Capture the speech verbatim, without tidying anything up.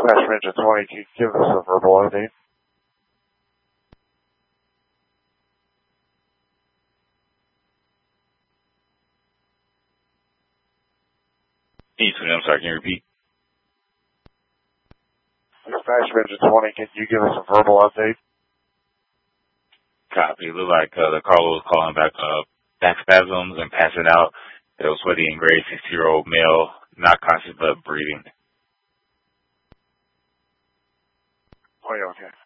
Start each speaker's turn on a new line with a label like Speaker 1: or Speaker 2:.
Speaker 1: Dispatch Engine twenty, can you give us a verbal update?
Speaker 2: E twenty, I'm sorry, can you repeat?
Speaker 1: Dispatch Engine twenty, can you give us a verbal update?
Speaker 2: Copy. It looked like uh, the caller was calling back uh, back spasms and passing out. It was sweaty and gray, sixty-year-old male, not conscious but breathing.
Speaker 1: Oh, yeah, okay.